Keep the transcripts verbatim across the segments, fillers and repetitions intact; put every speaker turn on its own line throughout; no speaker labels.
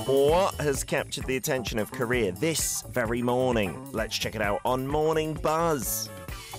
What has captured the attention of Korea this very morning? Let's check it out on Morning Buzz.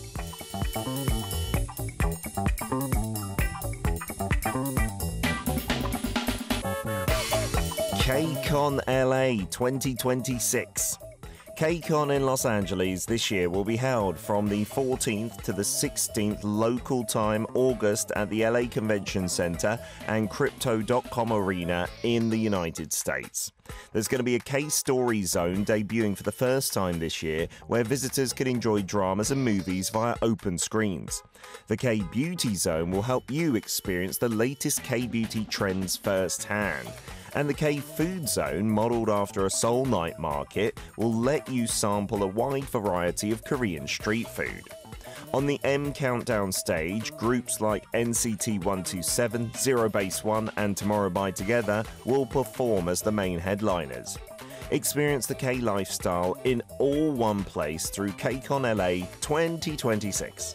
KCON L A twenty twenty-six. KCON in Los Angeles this year will be held from the fourteenth to the sixteenth local time August at the L A Convention Center and Crypto dot com Arena in the United States. There's going to be a K-Story Zone debuting for the first time this year where visitors can enjoy dramas and movies via open screens. The K-Beauty Zone will help you experience the latest K-Beauty trends firsthand. And the K-Food Zone, modelled after a Seoul night market, will let you sample a wide variety of Korean street food. On the M Countdown stage, groups like N C T one twenty-seven, Zero Base One and Tomorrow by Together will perform as the main headliners. Experience the K lifestyle in all one place through KCON L A twenty twenty-six.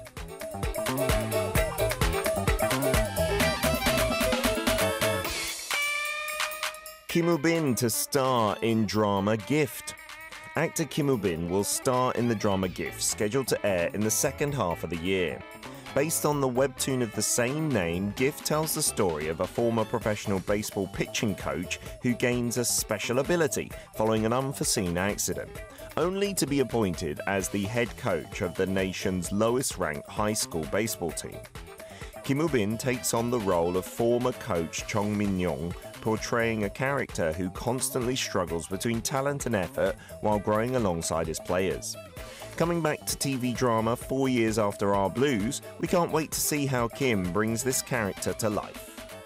Kim Woo-bin to star in drama Gift. Actor Kim Woo-bin will star in the drama Gift, scheduled to air in the second half of the year. Based on the webtoon of the same name, Gift tells the story of a former professional baseball pitching coach who gains a special ability following an unforeseen accident, only to be appointed as the head coach of the nation's lowest-ranked high school baseball team. Kim Woo-bin takes on the role of former coach Chung Min-young, portraying a character who constantly struggles between talent and effort while growing alongside his players. Coming back to T V drama four years after Our Blues, we can't wait to see how Kim brings this character to life.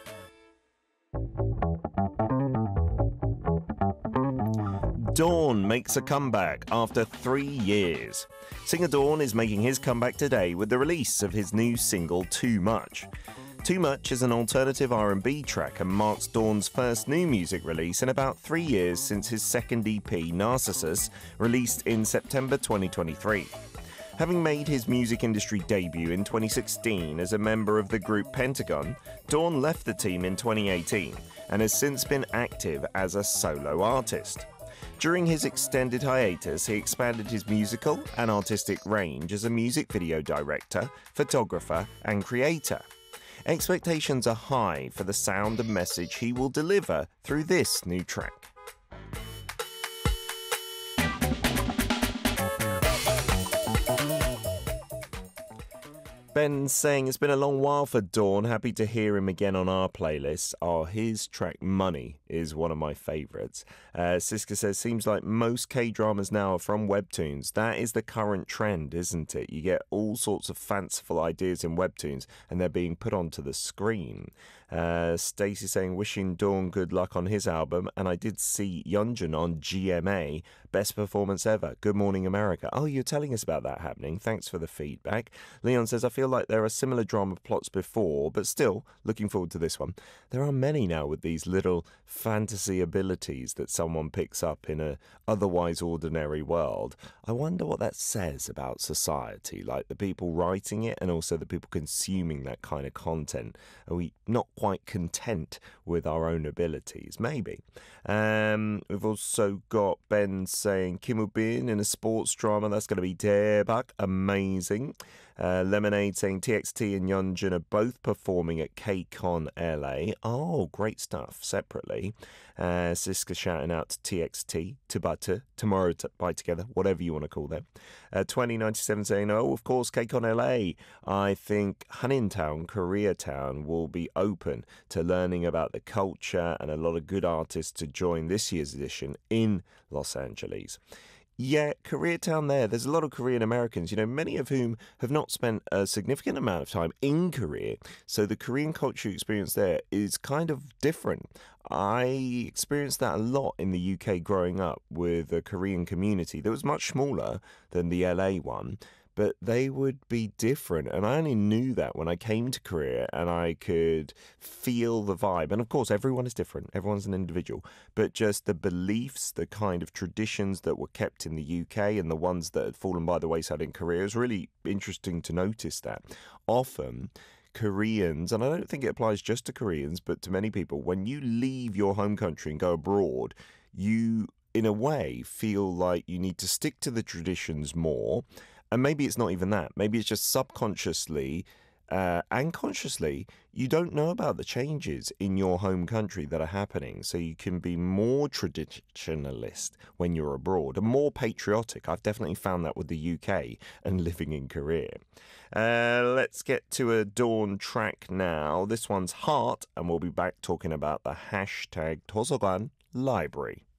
Dawn makes a comeback after three years. Singer Dawn is making his comeback today with the release of his new single, Too Much. Too Much is an alternative R and B track and marks Dawn's first new music release in about three years since his second E P, Narcissus, released in September twenty twenty-three. Having made his music industry debut in twenty sixteen as a member of the group Pentagon, Dawn left the team in twenty eighteen and has since been active as a solo artist. During his extended hiatus, he expanded his musical and artistic range as a music video director, photographer, and creator. Expectations are high for the sound and message he will deliver through this new track. Ben saying it's been a long while for Dawn. Happy to hear him again on our playlist. Oh, his track Money is one of my favourites. Uh, Siska says, seems like most K-dramas now are from webtoons. That is the current trend, isn't it? You get all sorts of fanciful ideas in webtoons and they're being put onto the screen. Uh, Stacey saying, wishing Dawn good luck on his album. And I did see Yeonjun on G M A. Best performance ever. Good Morning America. Oh, you're telling us about that happening. Thanks for the feedback. Leon says, I feel like there are similar drama plots before, but still looking forward to this one. There are many now with these little fantasy abilities that someone picks up in a otherwise ordinary world. I wonder what that says about society, like the people writing it and also the people consuming that kind of content. Are we not quite content with our own abilities? Maybe. Um, we've also got Ben saying Kim Woo-bin in a sports drama. That's going to be 대박, amazing. Uh, Lemonade saying T X T and Yeonjun are both performing at KCON L A. Oh, great stuff, separately. Uh, Siska shouting out to T X T, Tabata, Tomorrow t- by Together, whatever you want to call them. Uh, twenty ninety-seven saying, oh, of course, KCON L A. I think Hanintown, Koreatown, will be open to learning about the culture and a lot of good artists to join this year's edition in Los Angeles. Yeah, Koreatown there. There's a lot of Korean Americans, you know, many of whom have not spent a significant amount of time in Korea. So the Korean culture experience there is kind of different. I experienced that a lot in the U K growing up with a Korean community that was much smaller than the L A one. But they would be different. And I only knew that when I came to Korea and I could feel the vibe. And of course, everyone is different. Everyone's an individual. But just the beliefs, the kind of traditions that were kept in the U K and the ones that had fallen by the wayside in Korea, is really interesting to notice that. Often, Koreans, and I don't think it applies just to Koreans, but to many people, when you leave your home country and go abroad, you, in a way, feel like you need to stick to the traditions more. And maybe it's not even that. Maybe it's just subconsciously uh, and consciously, you don't know about the changes in your home country that are happening. So you can be more traditionalist when you're abroad and more patriotic. I've definitely found that with the U K and living in Korea. Uh, let's get to a Dawn track now. This one's Heart, and we'll be back talking about the hashtag 도서관 library.